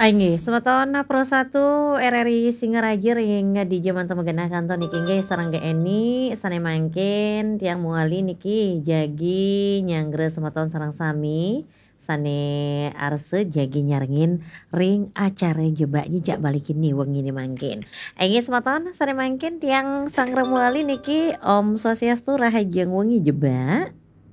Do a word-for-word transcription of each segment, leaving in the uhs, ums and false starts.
Aingge, semeton Pro satu R R I Singaraja ring di zaman temegana kantor niki nggih sareng G Eni sane mangkin tiang muali niki jagi nyanggre semeton sareng sami sane arse jagi nyarengin ring acara jebaknya jak balikin nih wengi ni mangkin. Aingge semeton sane mangkin tiang sangre muali niki Om Swastiastu rahajeng wengi jebak.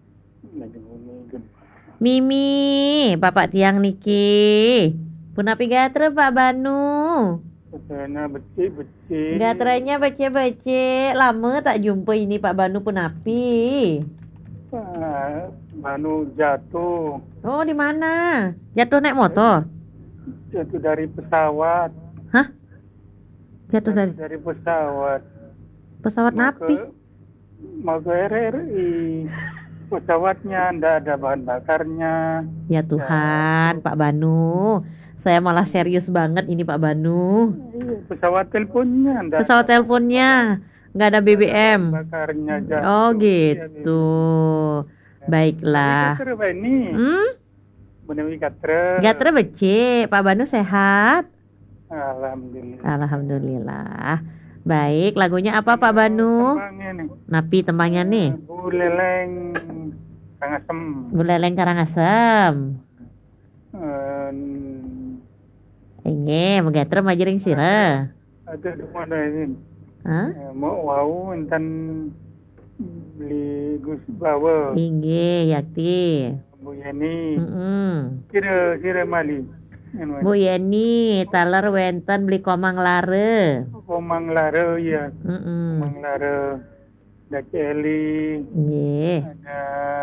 Mimi, bapak tiang niki. Punapi gatre Pak Banu. Sana becik-becik. Gatranya becek-becek. Lama tak jumpa ini Pak Banu punapi. Ah, Banu jatuh. Oh, di mana? Jatuh naik motor? Jatuh dari pesawat. Hah? Jatuh dari dari pesawat. pesawat Mau napi? ke, mau ke R R I. Pesawatnya ndak ada bahan bakarnya. Ya Tuhan, Pak Banu. Saya malah serius banget ini Pak Banu. Iya, pesawat teleponnya ndak Pesawat teleponnya nggak ada B B M. bakarnya jatuh. Oh gitu. Baiklah. Gatre Pak ini. Hmm? Benewi gatre. Gatre becek. Pak Banu sehat? Alhamdulillah. Alhamdulillah. Baik, lagunya apa Pak Banu? Tembangnya nih. Napi tembangnya nih. Buleleng Karangasem. Buleleng Karangasem. Um, Inge, megatre majiring sira. ada di mana ini? Hah? Eh, Mau wau intan beli gus bawa. Inge, yakti. Bu Yani. Mm-mm. Kira kira mali. Anu, Bu Yeni, taler wenten beli komang lare. Komang Lara ya. Mm-mm. Komang Lara. Ada Celi. Inge. Ada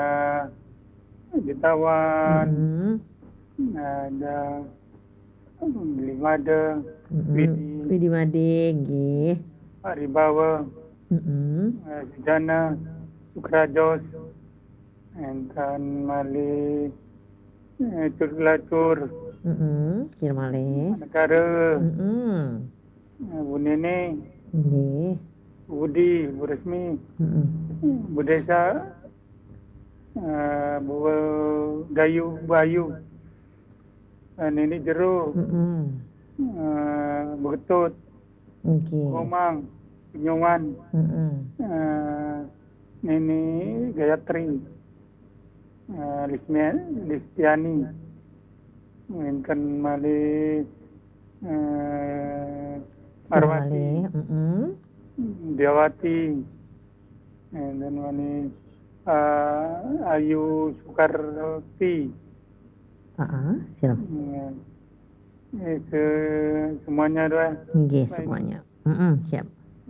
Ditawan. Mm-mm. Ada beli mada. Mm-mm. Widi. Widi Made, nggih. Aribawa. Mm-mm. Sejana Sukrajos. Entan mali Curlatur. Mm-mm. Kirmale. Negara. Mm-mm. Bu Nene. Nggih. Budi, Bu Resmi. Mm-mm. Bu Desa. uh, Bu Gayu, Bu Ayu. Uh, Nini Jeru. Mm-mm. uh, Bu Getut. Nggih. Komang. Penyuman. Mm-mm. uh, Nini Gayatri. uh, Lismia, Listiani. Inkan Mali. uh, Arwati. Mm-mm. Diawati. And then one is uh, Ayu Sukarti. Ah, siap. Yeah. Eh, se- semuanya dua. Nggih semuanya. Mm-mm, siap.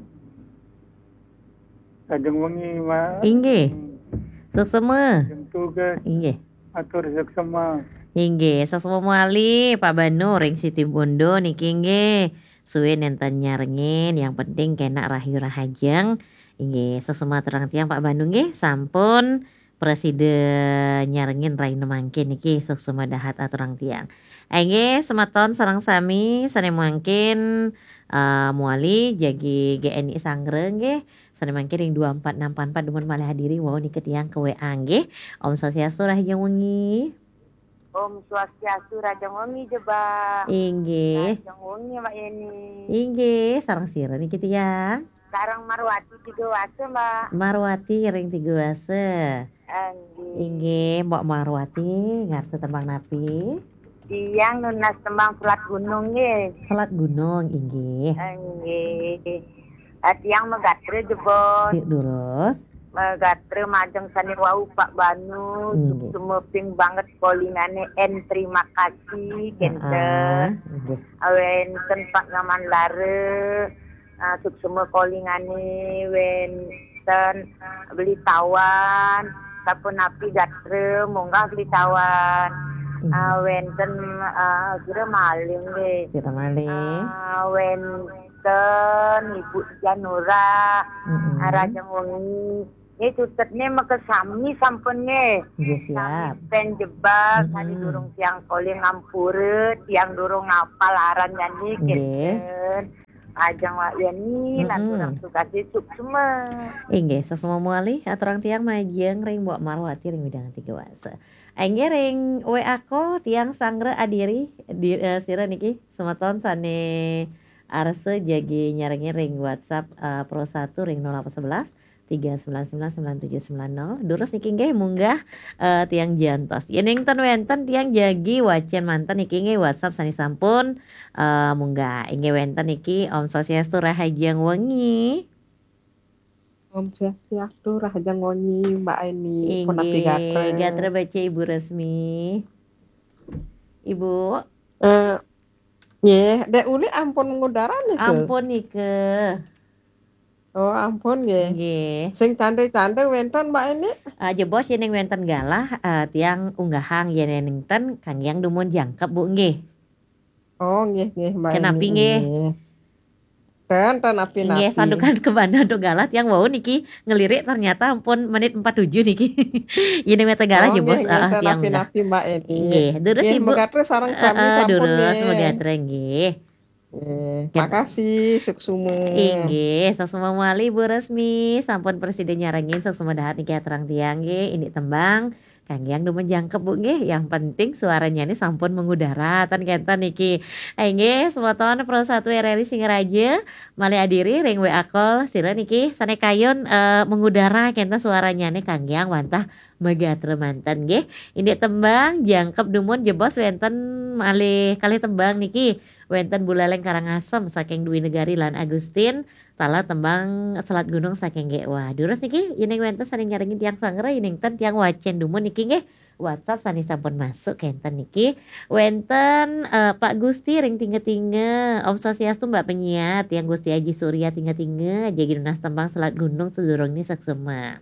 Kajeng wengi ma. Inggih. Suksema. Kajeng tugas Inggih. atur seksema. Inggih, sasmo muali Pak Banu ring Siti Bondo niki nggih. Suwe nenten nyarengin yang penting kena rahayu rahajeng. Inggih, sasma terang tiang Pak Banu nggih sampun presiden nyarengin raine mangkin niki suksema dahat aturang tiang. Inggih, semeton sareng sami sane mangkin uh, muali jagi G N I Sangre nggih. Sane mangkin ring dua empat enam empat demen malih hadiri wow niki tiang ke W A nggih. Om Swastiastu rahajeng wengi. Om Swastiastu rajeng wengi jebak. Inggih. Rajeng wengi Mbak Yeni. Inggih, sareng sira niki tiang. Sareng Marwati tiga wase Mbak. Marwati ring tiga wase. Anggi. Inggih, Mbok Marwati ngarsa tembang napi. Tiang nunas tembang Selat Gunung nggih. Selat Gunung inggih. Anggi. Eh, Tiang megatre jebot. Sik durus. Megatre majeng sani wau Pak Banu. Nggih. Sumeping banget polingane en terima kasih Ah, kenten. nggih. Wenten Pak Ngaman Lare. Uh, suk semua kolingane wenten beli tawan tapun api gatre munggah beli tawan uh, wenten uh, kira maling deh Sira malih. uh, wenten Ibu Janura Mm-mm. uh, Rajeng Wengi ini tutetnya makasami sampune Nggih siap. pen jebak Mm-mm. tadi durung tiang koling ngampure tiang durung ngapal aran nyanyi Nggih. kenten ajang Wak Yani lan Mm-mm. urang suka sisuk semua. Inggih, sesama muali aturang tiang majeng ring Mbok Marwati ring widang tiga wase. Aing ge ring W A ko tiang sangre adiri di uh, sira niki semeton sane arse jagi nyarengi ring WhatsApp uh, Pro satu ring nol delapan satu satu tiga sembilan sembilan sembilan tujuh sembilan nol durus niki nggih munggah uh, tiang jantos yeningten wenten tiang jagi wacan manten niki nggih WhatsApp sani sampun uh, munggah inggih wenten niki Om Swastiastu Rahajang Wengi. Om Swastiastu Rahajang Wengi Mbak Eni pun api Inggih, gatre. gatre baca Ibu Resmi. Ibu, Eh, ye, dek uli ampun ngudara nih ke. ampun nike. Oh ampun ye. Nggih. Sing cande-cande wenten Mbak Eni. Uh, jebos yeneng wenten galah uh, tiang unggahang yenengten kang yang dumun jangkep Bu nggih. Oh nggih nggih Mbak Eni. Kenapi nggih? Kan tan api napi. Nggih sandukan ke Bandar do galah tiang wau niki ngelirik ternyata ampun menit empat puluh tujuh niki. Yeneng wenten galah Oh, jebos nggih, nggih, uh, tan tiang api unggah. napi Mbak Eni. Nggih, terus Nggih, Ibu megatre sareng sami uh, sampun durus nggih. semoga nggih. Eh, makasih suksume. Inggih, sok semua muali Bu Resmi, sampun presiden nyarengin sok semua dahat niki terang tiang nggih, ini tembang kang yang dumen jangkep Bu nggih, yang penting suaranya ini sampun mengudara tan kenten niki. Eh nggih, semua tahun Pro satu R R I Singaraja, mali adiri ring W A call sira niki sane kayon uh, mengudara kenten suaranya nih kang yang wantah megatre manten nggih. Ini tembang jangkep dumun jebos wenten malih kali tembang niki. Wenten Bulaleng Karangasem saking Dwi Negari lan Agustin tala tembang Selat Gunung saking ge wah durus niki yening wenten saning nyaringin tiang sangre yeningten tiang wacen dumun niki nggih WhatsApp sani sampun masuk kenten niki wenten uh, Pak Gusti ring tinge-tinge Om Swastiastu Mbak penyiar tiang Gusti Aji Surya tinge-tinge jagi dunas tembang Selat Gunung sedurung ni saksema.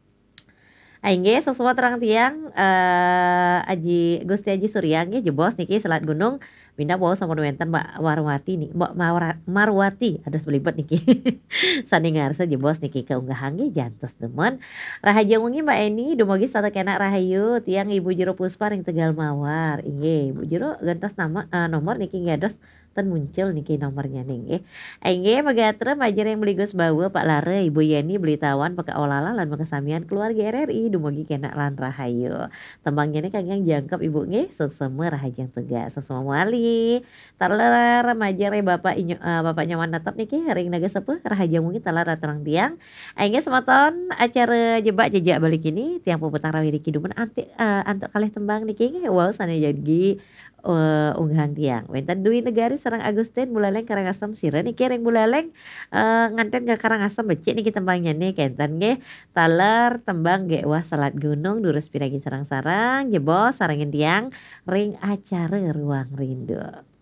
Aingge sesuatu terang tiang uh, Aji Gusti Aji Surya nggih jebos niki Selat Gunung pindah bawa sama wenten Mbak Marwati nih Mbak Marwati ada belibet niki sani ngarsa jebos niki keunggahan nggih jantos demen Rahajang Wengi Mbak Eni dumugi satu kena rahayu tiang Ibu Jero Puspa ring Tegal Mawar inggih Ibu Jero gantos nama uh, nomor niki ngados ten muncul niki nomornya nih inggih megatre majer yang beli Gus Bawa Pak Lare Ibu Yeni beli tawan peka olala lan makasamian keluarga R R I dumugi kena lan rahayu tembangnya nih kang yang jangkep Ibu nggih suksema Rahajang Tegas semua wali talar majer Bapak inyo, uh, Bapak nyaman natap niki ring naga sepuh Rahajang Wengi talar raturang tiang inggih sematon acara jebak jejak balik ini tiang puputang rawi riki dumen anti uh, antuk kalih tembang niki wow sana jadi Uh, unggahan tiang wenten Dwi Negari sareng Agustin Bulaleng Karangasem sira niki ring Bulaleng uh, nganten ke Karangasem becik niki tembangnya nih kenten nggih taler tembang ge wah Selat Gunung durus piragi sarang-sarang jebos sarengin tiang ring acara Ruang Rindu.